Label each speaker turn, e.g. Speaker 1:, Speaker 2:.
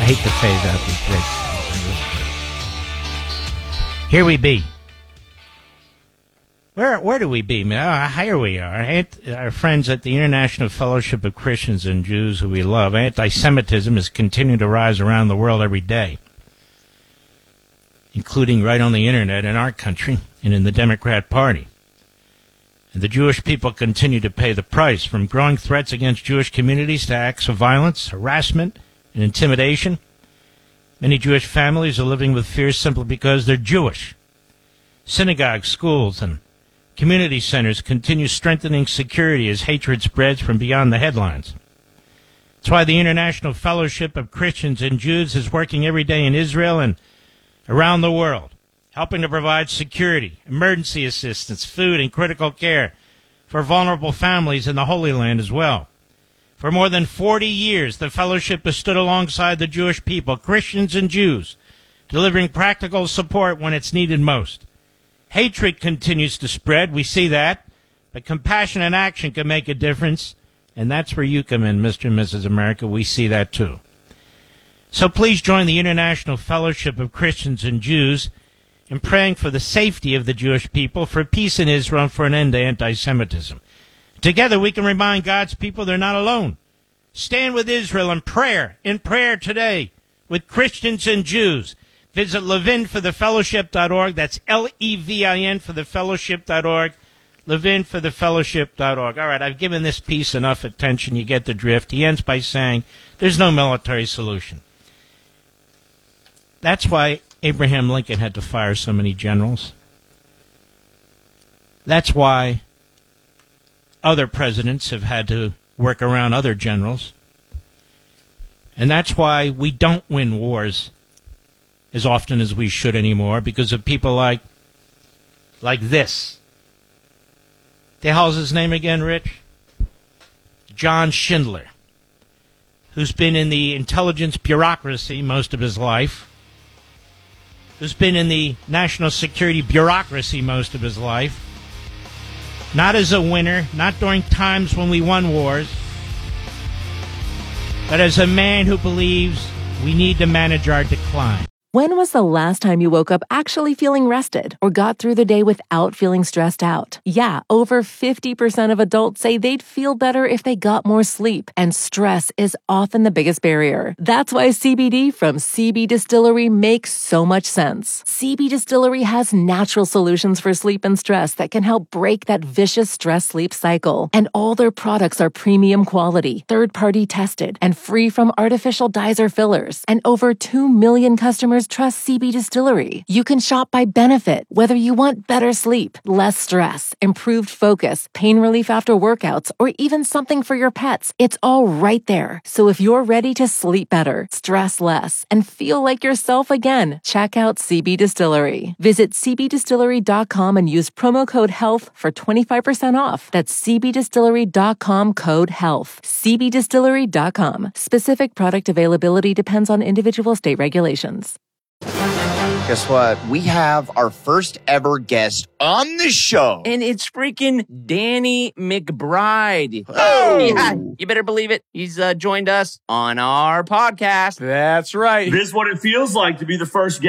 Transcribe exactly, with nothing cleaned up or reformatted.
Speaker 1: I hate to phase out these breaks. Here we be. Where where do we be, man? Oh, here we are. Our friends at the International Fellowship of Christians and Jews, who we love. Anti-Semitism is continuing to rise around the world every day, including right on the internet in our country and in the Democrat Party. And the Jewish people continue to pay the price, from growing threats against Jewish communities to acts of violence, harassment, and intimidation. Many Jewish families are living with fears simply because they're Jewish. Synagogues, schools, and community centers continue strengthening security as hatred spreads from beyond the headlines. That's why the International Fellowship of Christians and Jews is working every day in Israel and around the world, helping to provide security, emergency assistance, food, and critical care for vulnerable families in the Holy Land as well. For more than forty years, the fellowship has stood alongside the Jewish people, Christians and Jews, delivering practical support when it's needed most. Hatred continues to spread, we see that, but compassion and action can make a difference, and that's where you come in, Mister and Missus America. We see that too. So please join the International Fellowship of Christians and Jews in praying for the safety of the Jewish people, for peace in Israel, and for an end to anti-Semitism. Together we can remind God's people they're not alone. Stand with Israel in prayer, in prayer today, with Christians and Jews. Visit levin for the fellowship dot org. That's L E V I N for the fellowship dot org. levin for the fellowship dot org. All right, I've given this piece enough attention. You get the drift. He ends by saying there's no military solution. That's why Abraham Lincoln had to fire so many generals. That's why other presidents have had to work around other generals. And that's why we don't win wars as often as we should anymore, because of people like like this. The hell's his name again, Rich? John Schindler, who's been in the intelligence bureaucracy most of his life, who's been in the national security bureaucracy most of his life, not as a winner, not during times when we won wars, but as a man who believes we need to manage our decline.
Speaker 2: When was the last time you woke up actually feeling rested or got through the day without feeling stressed out? Yeah, over fifty percent of adults say they'd feel better if they got more sleep, and stress is often the biggest barrier. That's why C B D from C B Distillery makes so much sense. C B Distillery has natural solutions for sleep and stress that can help break that vicious stress-sleep cycle. And all their products are premium quality, third-party tested, and free from artificial dyes or fillers. And over two million customers trust C B Distillery. You can shop by benefit, whether you want better sleep, less stress, improved focus, pain relief after workouts, or even something for your pets. It's all right there. So if you're ready to sleep better, stress less, and feel like yourself again, check out C B Distillery. Visit c b distillery dot com and use promo code HEALTH for twenty-five percent off. That's c b distillery dot com code HEALTH. c b distillery dot com. Specific product availability depends on individual state regulations.
Speaker 3: Guess what? We have our first ever guest on the show.
Speaker 4: And it's freaking Danny McBride.
Speaker 3: Oh!
Speaker 4: Yeah, you better believe it. He's uh, joined us on our podcast.
Speaker 5: That's right.
Speaker 6: This is what it feels like to be the first guest